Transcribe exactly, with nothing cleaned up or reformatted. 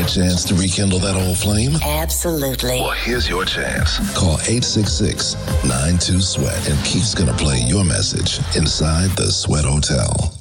chance to rekindle that old flame? Absolutely. Well, here's your chance. Call eight six six, nine two, SWEAT and Keith's going to play your message inside the Sweat Hotel.